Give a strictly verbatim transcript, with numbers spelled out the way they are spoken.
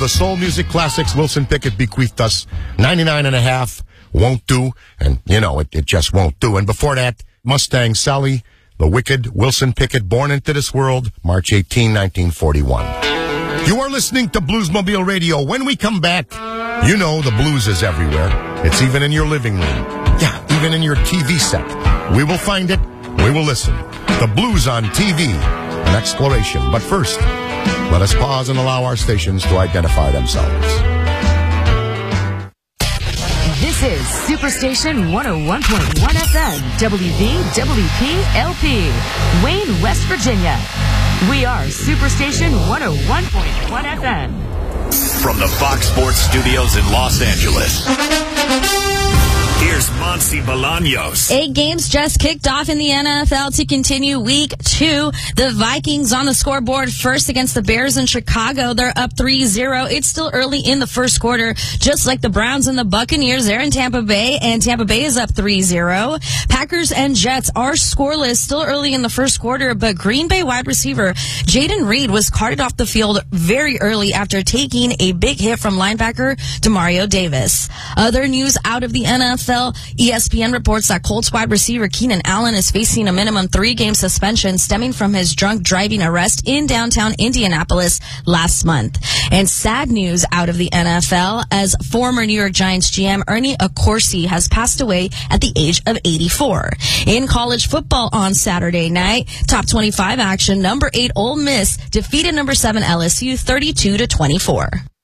the soul music classics Wilson Pickett bequeathed us. ninety-nine and a half won't do, and you know, it, it just won't do. And before that, Mustang Sally, the wicked Wilson Pickett, born into this world, March eighteenth, nineteen forty-one. You are listening to Bluesmobile Radio. When we come back, you know the blues is everywhere. It's even in your living room. Yeah, even in your T V set. We will find it. We will listen. The blues on T V. An exploration. But first, let us pause and allow our stations to identify themselves. This is Superstation one oh one point one F M, W V W P L P, Wayne, West Virginia. We are Superstation one oh one point one F M. From the Fox Sports Studios in Los Angeles, here's Monsi Bolaños. Eight games just kicked off in the N F L to continue week two. The Vikings on the scoreboard first against the Bears in Chicago. They're up three zero. It's still early in the first quarter, just like the Browns and the Buccaneers. They're in Tampa Bay, and Tampa Bay is up three zero. Packers and Jets are scoreless, still early in the first quarter, but Green Bay wide receiver Jaden Reed was carted off the field very early after taking a big hit from linebacker Demario Davis. Other news out of the N F L, E S P N reports that Colts wide receiver Keenan Allen is facing a minimum three-game suspension stemming from his drunk driving arrest in downtown Indianapolis last month. And sad news out of the N F L, as former New York Giants G M Ernie Accorsi has passed away at the age of eighty-four. In college football on Saturday night, top twenty-five action, number eight Ole Miss defeated number seven L S U thirty-two to twenty-four.